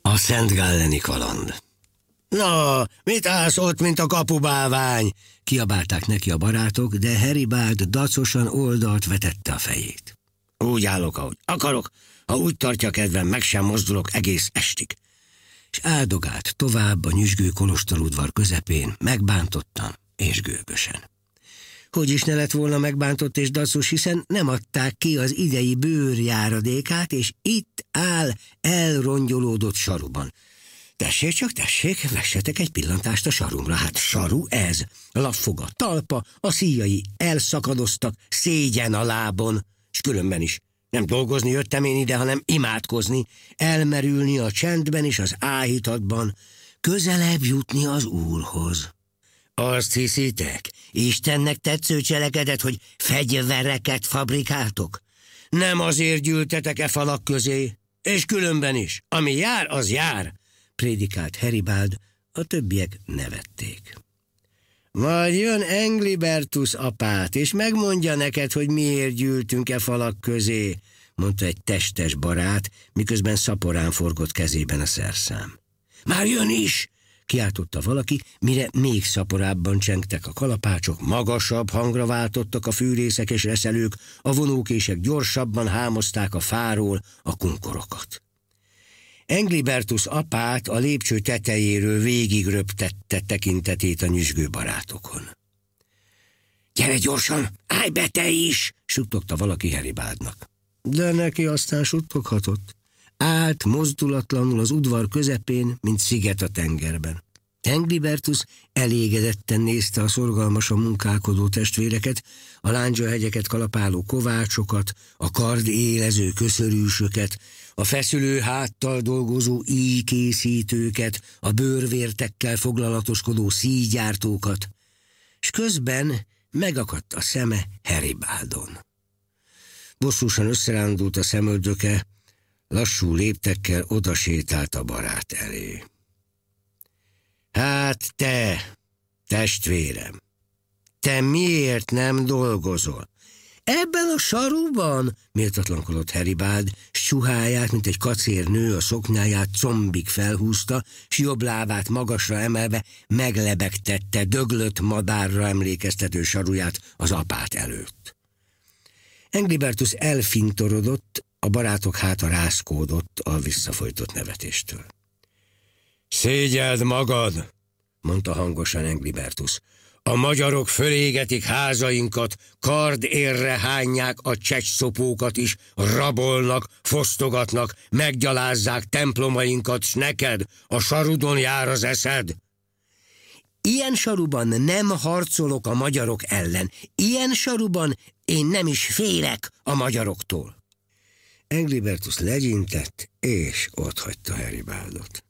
A Szent Galleni kaland. Na, mit állsz ott, mint a kapubálvány? Kiabálták neki a barátok, de Heribald dacosan oldalt vetette a fejét. Úgy állok, ahogy akarok, ha úgy tartja kedvem, meg sem mozdulok egész estig. És áldogált tovább a nyüzsgő kolostorudvar közepén, megbántottan és gőgösen. Hogy is ne lett volna megbántott és dacos, hiszen nem adták ki az idei bőrjáradékát, és itt áll elrongyolódott saruban. Tessék csak, tessék, vessetek egy pillantást a sarumra. Hát saru ez. Laffog a talpa, a szíjai elszakadoztak, szégyen a lábon. És különben is. Nem dolgozni jöttem én ide, hanem imádkozni, elmerülni a csendben és az áhítatban, közelebb jutni az Úrhoz. Azt hiszitek, Istennek tetsző cselekedet, hogy fegyvereket fabrikáltok? Nem azért gyűltetek falak közé, és különben is, ami jár, az jár, prédikált Heribald, a többiek nevették. Majd jön Englibertus apát, és megmondja neked, hogy miért gyűltünk falak közé, mondta egy testes barát, miközben szaporán forgott kezében a szerszám. Már jön is! Kiáltotta valaki, mire még szaporábban csengtek a kalapácsok, magasabb hangra váltottak a fűrészek és reszelők, a vonókések gyorsabban hámozták a fáról a kunkorokat. Englibertus apát a lépcső tetejéről végig röptette tekintetét a nyüzsgő barátokon. Gyere gyorsan, állj be te is, suttogta valaki Heribaldnak. De neki aztán suttoghatott. Állt mozdulatlanul az udvar közepén, mint sziget a tengerben. Englibertus elégedetten nézte a szorgalmasan munkálkodó testvéreket, a lándzsahegyeket kalapáló kovácsokat, a kardélező köszörűsöket, a feszülő háttal dolgozó íjkészítőket, a bőrvértekkel foglalatoskodó szíjgyártókat, s közben megakadt a szeme Heribaldon. Bosszúsan összerándult a szemöldöke, lassú léptekkel odasétált a barát elé. Hát te, testvérem, te miért nem dolgozol? Ebben a saruban, méltatlankodott Heribald, suháját, mint egy kacérnő, a szoknyáját combig felhúzta, s jobb lábát magasra emelve meglebegtette döglött madárra emlékeztető saruját az apát előtt. Englibertus elfintorodott, a barátok háta rázkódott a visszafolytott nevetéstől. Szégyeld magad, mondta hangosan Englibertus. A magyarok fölégetik házainkat, kardérre hányják a csecsszopókat is, rabolnak, fosztogatnak, meggyalázzák templomainkat, s neked a sarudon jár az eszed. Ilyen saruban nem harcolok a magyarok ellen, ilyen saruban én nem is félek a magyaroktól. Englibertus legyintett, és otthagyta Heribaldot.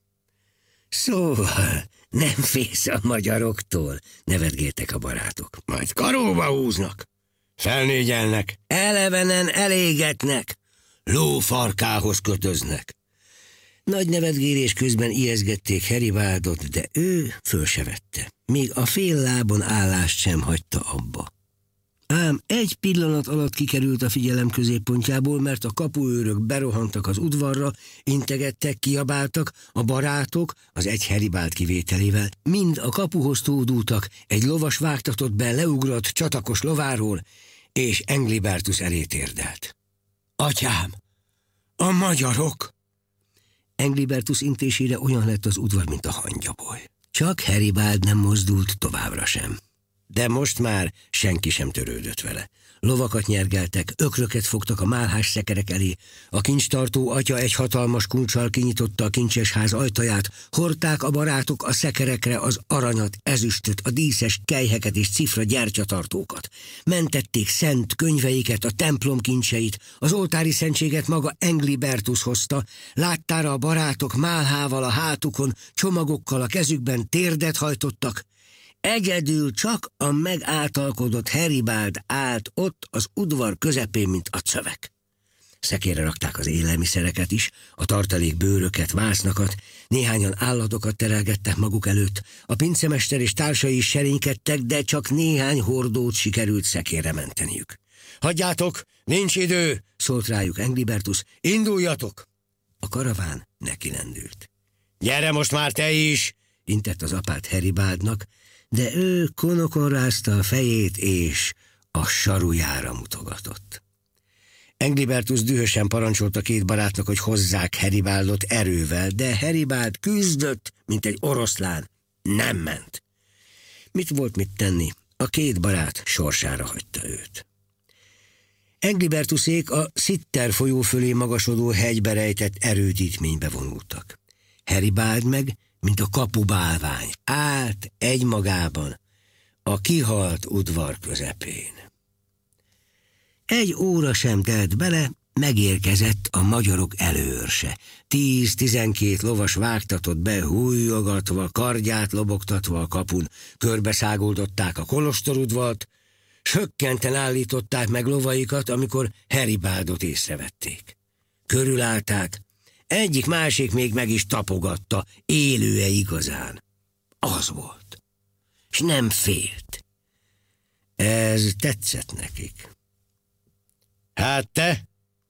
Szóval nem félsz a magyaroktól, nevetgéltek a barátok. Majd karóba húznak, felnégyelnek, elevenen elégetnek, lófarkához kötöznek. Nagy nevetgélés közben ijeszgették Heribaldot, de ő föl se vette. Még a fél lábon állást sem hagyta abba. Ám egy pillanat alatt kikerült a figyelem középpontjából, mert a kapuőrök berohantak az udvarra, integettek, kiabáltak, a barátok, az egy Heribald kivételével, mind a kapuhoz tódultak, egy lovas vágtatott be leugrott csatakos lováról, és Englibertus elé térdelt. Atyám, a magyarok! Englibertus intésére olyan lett az udvar, mint a hangyaboly. Csak Heribald nem mozdult továbbra sem. De most már senki sem törődött vele. Lovakat nyergeltek, ökröket fogtak a málhás szekerek elé, a kincstartó atya egy hatalmas kulccsal kinyitotta a kincsesház ajtaját, hordták a barátok a szekerekre az aranyat, ezüstöt, a díszes kelyheket és cifra gyertyatartókat. Mentették szent könyveiket, a templom kincseit, az oltári szentséget maga Englibertus hozta, láttára a barátok málhával a hátukon, csomagokkal a kezükben térdet hajtottak. Egyedül csak a megáltalkodott Heribald állt ott az udvar közepén, mint a cövek. Szekérre rakták az élelmiszereket is, a tartalék bőröket, vásznakat, néhányan állatokat terelgettek maguk előtt, a pincemester és társai is serénykedtek, de csak néhány hordót sikerült szekérre menteniük. Hagyjátok, nincs idő, szólt rájuk Englibertus, induljatok! A karaván neki lendült. Gyere most már te is, intett az apát Heribaldnak, de ő konokon rázta a fejét, és a sarujára mutogatott. Englibertus dühösen parancsolta két barátnak, hogy hozzák Heribaldot erővel, de Heribald küzdött, mint egy oroszlán. Nem ment. Mit volt mit tenni? A két barát sorsára hagyta őt. Englibertusék a Sitter folyó fölé magasodó hegybe rejtett erődítménybe vonultak. Heribald meg, mint a kapubálvány, állt egymagában a kihalt udvar közepén. Egy óra sem telt bele, megérkezett a magyarok előrse. 10-12 lovas vágtatott be, hújogatva, kardját lobogtatva a kapun, körbeszáguldották a kolostorudvart, sökkenten állították meg lovaikat, amikor Heribaldot észrevették. Körülállták, egyik-másik még meg is tapogatta, élő-e igazán. Az volt, s nem félt. Ez tetszett nekik. Hát te?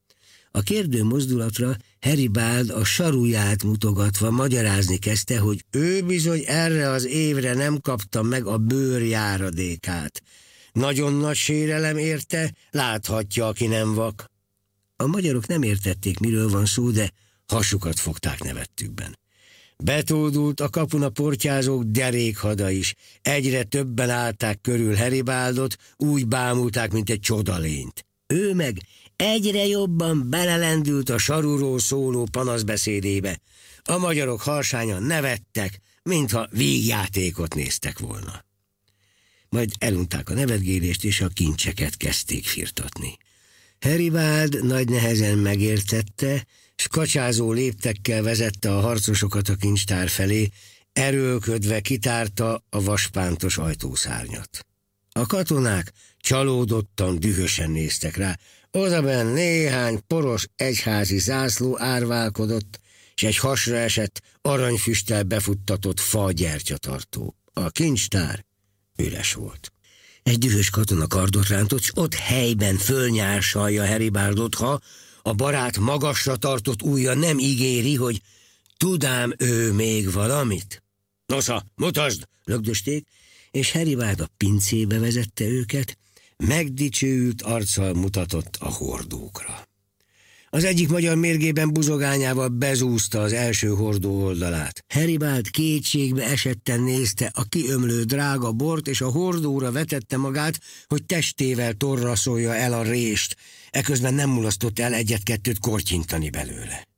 A kérdő mozdulatra Heribald a saruját mutogatva magyarázni kezdte, hogy ő bizony erre az évre nem kapta meg a bőrjáradékát. Nagyon nagy sérelem érte, láthatja, aki nem vak. A magyarok nem értették, miről van szó, de hasukat fogták nevettükben. Betódult a kapun a portyázók derékhada is. Egyre többen állták körül Heribaldot, úgy bámulták, mint egy csodalényt. Ő meg egyre jobban belelendült a saruról szóló panaszbeszédébe. A magyarok harsányan nevettek, mintha vígjátékot néztek volna. Majd elunták a nevetgélést, és a kincseket kezdték firtatni. Heribald nagy nehezen megértette, s kacsázó léptekkel vezette a harcosokat a kincstár felé, erőlködve kitárta a vaspántos ajtószárnyat. A katonák csalódottan, dühösen néztek rá. Odabenn néhány poros egyházi zászló árválkodott, s egy hasra esett, aranyfüsttel befuttatott fagyertyatartó. A kincstár üres volt. Egy dühös katona kardot rántott, s ott helyben fölnyársalja Heribaldot, ha a barát magasra tartott ujja nem ígéri, hogy tudám ő még valamit. Nosza, mutasd, lögdösték, és Heribald a pincébe vezette őket, megdicsőült arccal mutatott a hordókra. Az egyik magyar mérgében buzogányával bezúzta az első hordó oldalát. Heribald kétségbe esetten nézte a kiömlő drága bort, és a hordóra vetette magát, hogy testével torraszolja el a rést, eközben nem mulasztott el egyet-kettőt kortyintani belőle.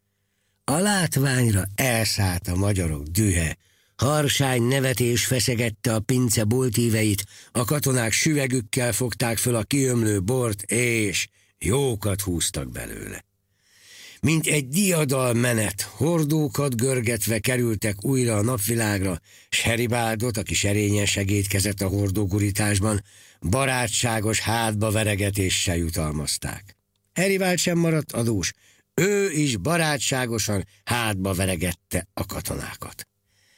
A látványra elszállt a magyarok dühe, harsány nevetés feszegette a pince boltíveit, a katonák süvegükkel fogták föl a kiömlő bort, és jókat húztak belőle. Mint egy diadal menet, hordókat görgetve kerültek újra a napvilágra, s Heribaldot, aki serényen segédkezett a hordógurításban, barátságos hátba veregetéssel jutalmazták. Heribald sem maradt adós, ő is barátságosan hátba veregette a katonákat.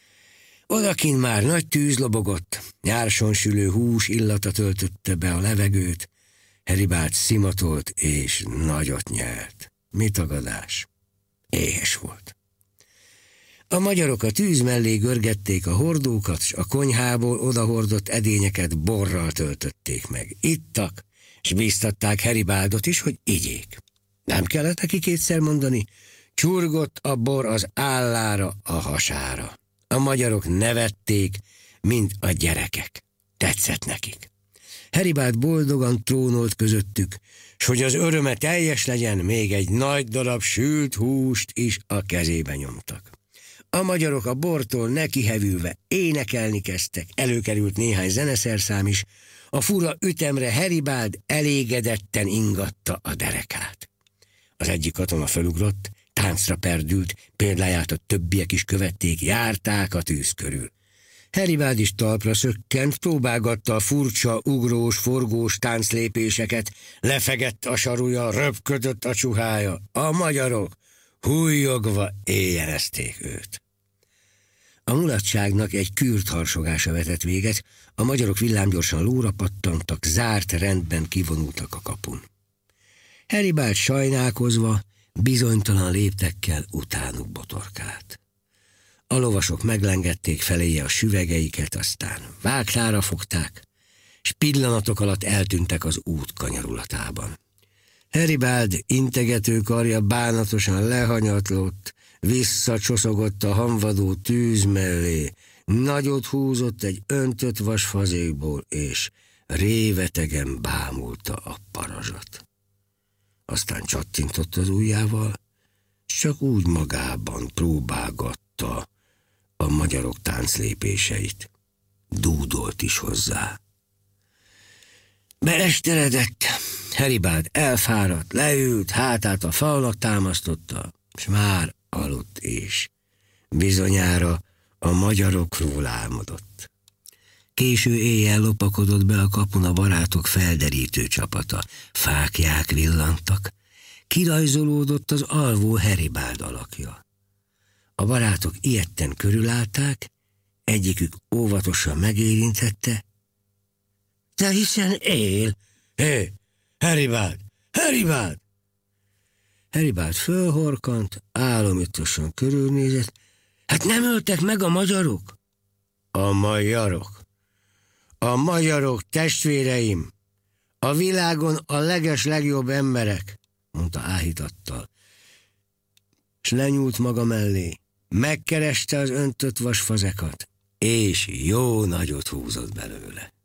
Odakint már nagy tűz lobogott, nyárson sülő hús illata töltötte be a levegőt, Heribald szimatolt és nagyot nyelt. Mi tagadás? Éhes volt. A magyarok a tűz mellé görgették a hordókat, s a konyhából odahordott edényeket borral töltötték meg. Ittak, s bíztatták Heribaldot is, hogy igyék. Nem kellett neki kétszer mondani, csurgott a bor az állára, a hasára. A magyarok nevették, mint a gyerekek. Tetszett nekik. Heribald boldogan trónolt közöttük, s hogy az öröme teljes legyen, még egy nagy darab sült húst is a kezébe nyomtak. A magyarok a bortól nekihevülve énekelni kezdtek, előkerült néhány zeneszerszám is, a fura ütemre Heribald elégedetten ingatta a derekát. Az egyik katona felugrott, táncra perdült, példáját a többiek is követték, járták a tűz körül. Heribald is talpra szökkent, próbálgatta a furcsa, ugrós, forgós tánclépéseket, lefegett a saruja, röpködött a csuhája. A magyarok hújjogva éjjelezték őt. A mulatságnak egy kürt harsogása vetett véget, a magyarok villámgyorsan lóra pattantak, zárt rendben kivonultak a kapun. Heribald sajnálkozva, bizonytalan léptekkel utánuk botorkált. A lovasok meglengették feléje a süvegeiket, aztán vágtára fogták, s pillanatok alatt eltűntek az út kanyarulatában. Heribald integető karja bánatosan lehanyatlott, visszacsoszogott a hamvadó tűz mellé, nagyot húzott egy öntött vasfazékból, és révetegen bámulta a parazsat. Aztán csattintott az ujjával, csak úgy magában próbálgatta a magyarok tánclépéseit. Dúdolt is hozzá. Beesteredett. Heribald elfáradt, leült, hátát a falnak támasztotta, s már aludt is. Bizonyára a magyarokról álmodott. Késő éjjel lopakodott be a kapun a barátok felderítő csapata. Fáklyák villantak. Kirajzolódott az alvó Heribald alakja. A barátok ijedten körülállták, egyikük óvatosan megérintette. De hiszen él! Hé, Heribald! Heribald! Heribald fölhorkant, álomítosan körülnézett. Hát nem öltek meg a magyarok? A magyarok? A magyarok, testvéreim! A világon a legeslegjobb emberek, mondta áhítattal. S lenyúlt maga mellé, megkereste az öntött vasfazekat, és jó nagyot húzott belőle.